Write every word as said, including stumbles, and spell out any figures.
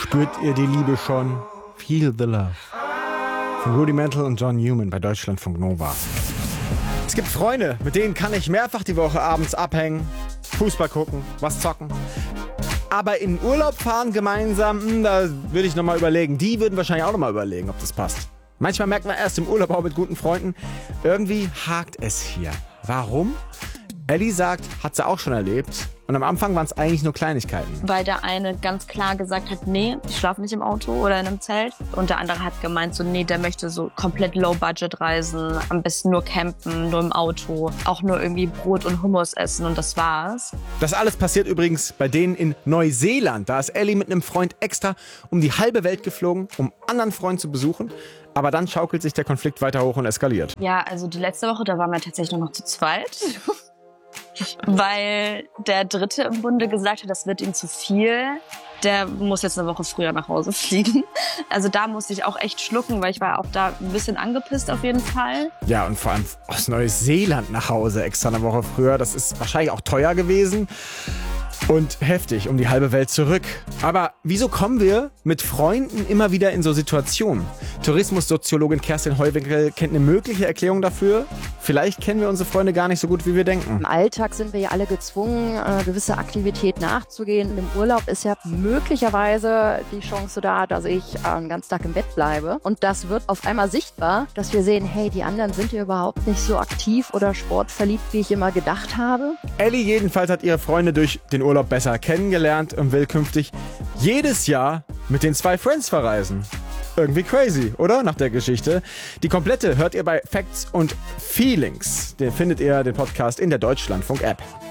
Spürt ihr die Liebe schon? Feel the love. Von Rudimental und John Newman bei Deutschlandfunk Nova. Es gibt Freunde, mit denen kann ich mehrfach die Woche abends abhängen, Fußball gucken, was zocken. Aber in Urlaub fahren gemeinsam, mh, da würde ich nochmal überlegen. Die würden wahrscheinlich auch nochmal überlegen, ob das passt. Manchmal merkt man erst im Urlaub auch mit guten Freunden, irgendwie hakt es hier. Warum? Ellie sagt, hat sie auch schon erlebt. Und am Anfang waren es eigentlich nur Kleinigkeiten. Weil der eine ganz klar gesagt hat, nee, ich schlafe nicht im Auto oder in einem Zelt. Und der andere hat gemeint, so nee, der möchte so komplett Low-Budget reisen, am besten nur campen, nur im Auto, auch nur irgendwie Brot und Hummus essen und das war's. Das alles passiert übrigens bei denen in Neuseeland. Da ist Ellie mit einem Freund extra um die halbe Welt geflogen, um einen anderen Freund zu besuchen. Aber dann schaukelt sich der Konflikt weiter hoch und eskaliert. Ja, also die letzte Woche, da waren wir tatsächlich nur noch zu zweit. Weil der Dritte im Bunde gesagt hat, das wird ihm zu viel. Der muss jetzt eine Woche früher nach Hause fliegen. Also da musste ich auch echt schlucken, weil ich war auch da ein bisschen angepisst auf jeden Fall. Ja, und vor allem aus Neuseeland nach Hause extra eine Woche früher. Das ist wahrscheinlich auch teuer gewesen. Und heftig, um die halbe Welt zurück. Aber wieso kommen wir mit Freunden immer wieder in so Situationen? Tourismussoziologin Kerstin Heuwinkel kennt eine mögliche Erklärung dafür. Vielleicht kennen wir unsere Freunde gar nicht so gut, wie wir denken. Im Alltag sind wir ja alle gezwungen, eine gewisse Aktivität nachzugehen. Im Urlaub ist ja möglicherweise die Chance da, dass ich einen ganzen Tag im Bett bleibe. Und das wird auf einmal sichtbar, dass wir sehen, hey, die anderen sind ja überhaupt nicht so aktiv oder sportverliebt, wie ich immer gedacht habe. Ellie jedenfalls hat ihre Freunde durch den Urlaub besser kennengelernt und will künftig jedes Jahr mit den zwei Friends verreisen. Irgendwie crazy, oder? Nach der Geschichte. Die komplette hört ihr bei Facts und Feelings. Den findet ihr, den Podcast, in der Deutschlandfunk-App.